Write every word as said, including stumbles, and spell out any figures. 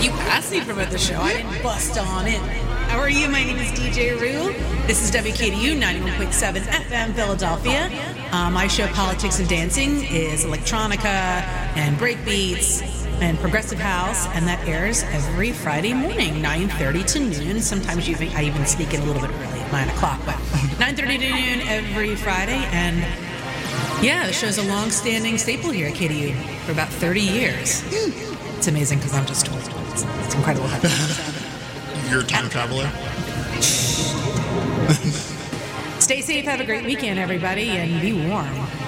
You asked me to promote the show. I didn't bust on it. How are you? My name is D J Rue. This is W K D U ninety-one point seven F M Philadelphia. Uh, my show, Politics and Dancing, is electronica and breakbeats and progressive house, and that airs every Friday morning, nine thirty to noon. Sometimes you even, I even sneak in a little bit early at nine o'clock, but nine thirty to noon every Friday. And yeah, the show's a long-standing staple here at K D U for about thirty years. It's amazing because I'm just told. It's, it's incredible. You're a time traveler. Stay safe, have a great weekend, everybody, and be warm.